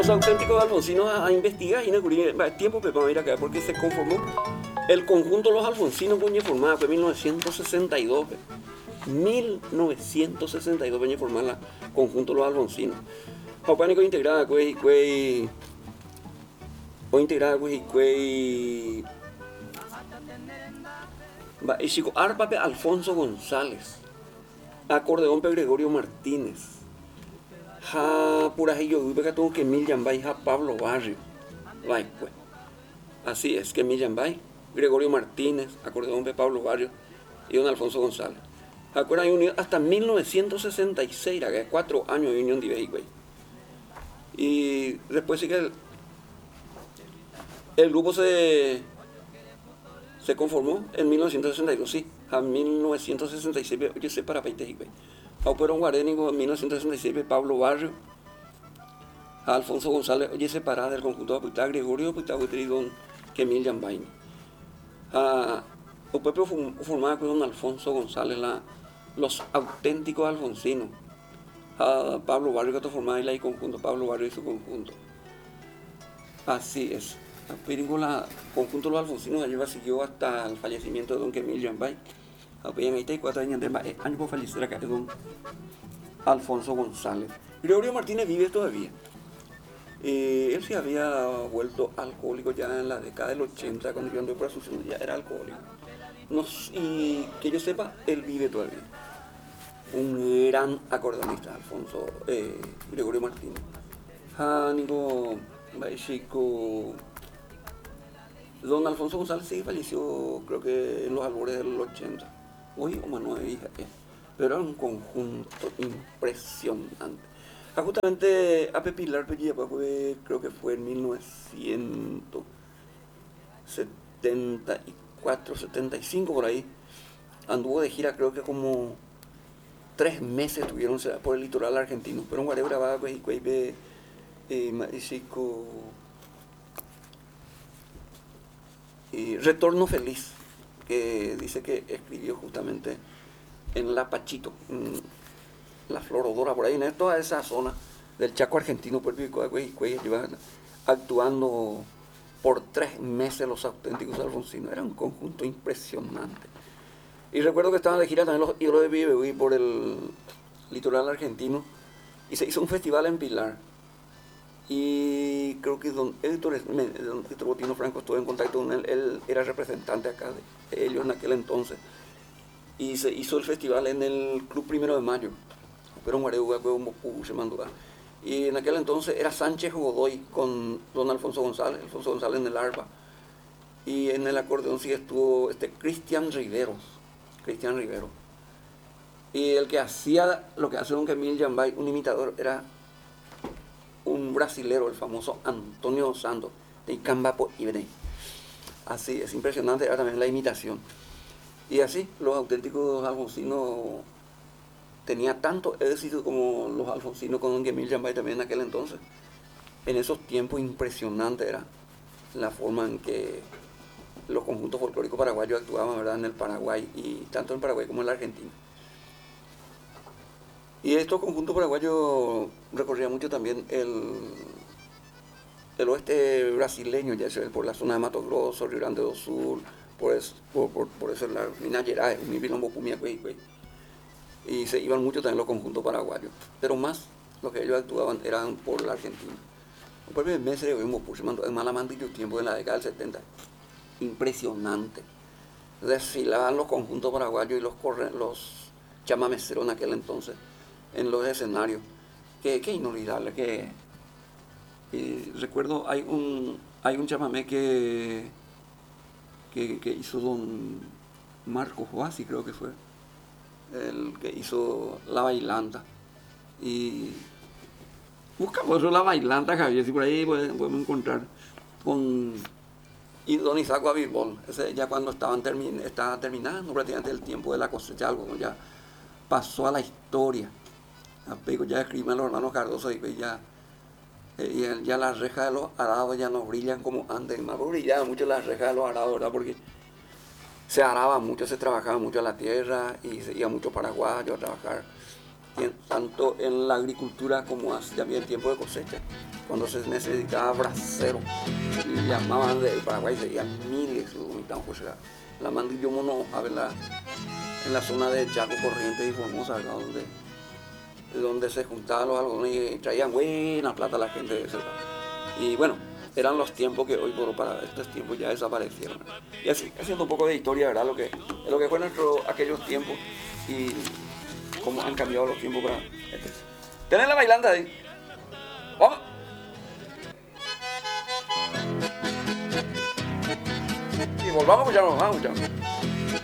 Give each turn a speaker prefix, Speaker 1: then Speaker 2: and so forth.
Speaker 1: Los auténticos alfonsinos a investigar y no tiempo para ir acá porque se conformó el conjunto Los Alfonsinos coño formada fue 1962. 1962 coño formada el conjunto Los Alfonsinos. Japánico integrada o integrada y chico arpa pe Alfonso González, acordeón pe Gregorio Martínez. Ja purajillo que tuvo que Mil Yambay ja Pablo Barrio. Pues. Así es que Mil Yambay, Gregorio Martínez, acordeón de Pablo Barrio y don Alfonso González. Acuerdan unión hasta 1966, que 4 años de unión de Ibey. Y después sí que el grupo se conformó en 1962, sí, a 1966, yo sé para Paite Ibey. Pero Guarénico en 1966, Pablo Barrio, a Alfonso González, oye, separada del conjunto de Apuitá, Gregorio Apuitá, don Kemil Yambaini. El pueblo formado con don Alfonso González, los auténticos alfonsinos. A Pablo Barrio que formaba el conjunto, Pablo Barrio y su conjunto. Así es. El conjunto de los alfonsinos allí siguió hasta el fallecimiento de don Kemil Yambay. Apenas ahí 4 años de años por fallecer acá don Alfonso González. Gregorio Martínez vive todavía. Él se había vuelto alcohólico ya en la década del 80, cuando yo anduve por Asunción, ya era alcohólico. Y que yo sepa, él vive todavía. Un gran acordeonista, Gregorio Martínez. Nico, chico, don Alfonso González sí falleció, creo que en los albores del 80. Hoy o más 9 hijas, pero era un conjunto impresionante. Justamente a Pilar Pellilla, creo que fue en 1974, 75 por ahí. Anduvo de gira, creo que como 3 meses tuvieron por el litoral argentino. Pero en Guarebra va Retorno Feliz, que dice que escribió justamente en La Pachito, La Florodora, por ahí, en toda esa zona del Chaco argentino, llevan actuando por 3 meses los auténticos alfonsinos. Era un conjunto impresionante. Y recuerdo que estaban de gira también los ídolos de Vive por el litoral argentino y se hizo un festival en Pilar. Y creo que don Héctor Botino Franco estuvo en contacto con él era representante acá de ellos en aquel entonces. Y se hizo el festival en el Club 1 de Mayo. Pero en Guareuga, se mandó. Y en aquel entonces era Sánchez Godoy con don Alfonso González en el arpa. Y en el acordeón sí estuvo Cristian Rivero. Y el que hacía lo que hace don Kemil Yambay, un imitador, era un brasilero, el famoso Antonio Santos, de Icambapo Ibeney. Así, es impresionante, era también la imitación. Y así, los auténticos alfonsinos tenía tanto éxito como los alfonsinos con don Kemil Yambay también en aquel entonces. En esos tiempos impresionante era la forma en que los conjuntos folclóricos paraguayos actuaban, ¿verdad?, en el Paraguay, y tanto en Paraguay como en la Argentina. Y estos conjuntos paraguayos recorrían mucho también el oeste brasileño, ya sea por la zona de Mato Grosso, Rio Grande do Sul, por eso la Minas Gerais, y se iban mucho también los conjuntos paraguayos, pero más lo que ellos actuaban eran por la Argentina. Por el mes de en Malamandillo, tiempo de la década del 70, impresionante. Desfilaban los conjuntos paraguayos y los chamameceros en aquel entonces en los escenarios. Que inolvidable. Recuerdo, hay un chamamé que hizo don Marcos Huasi, creo que fue el que hizo La Bailanta. Y busca por eso La Bailanta, Javier, si por ahí podemos encontrar y don Isaac Avirbol, ese ya cuando estaba terminando prácticamente el tiempo de la cosecha, algo ya pasó a la historia. Ya escriben los hermanos Cardoso y ya las rejas de los arados ya no brillan como antes, más brillaban mucho las rejas de los arados, ¿verdad? Porque se araba mucho, se trabajaba mucho en la tierra y se iba mucho paraguayo a trabajar tanto en la agricultura como también en tiempo de cosecha, cuando se necesitaba bracero. Y llamaban del Paraguay, serían miles, la mandillo mono, a ver, en la zona de Chaco, Corrientes y Formosa, acá donde se juntaban los algodones y traían buena plata a la gente de cerca. Y bueno, eran los tiempos que hoy por para estos tiempos ya desaparecieron. Y así, haciendo un poco de historia, ¿verdad? Lo que fue aquellos tiempos y cómo han cambiado los tiempos para este. Tenés la bailanda ahí. Vamos. Y volvamos a escucharnos, vamos a escucharnos.